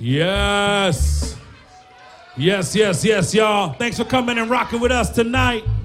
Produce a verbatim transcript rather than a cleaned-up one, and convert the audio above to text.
Yes. Yes, yes, yes, y'all. Thanks for coming and rocking with us tonight.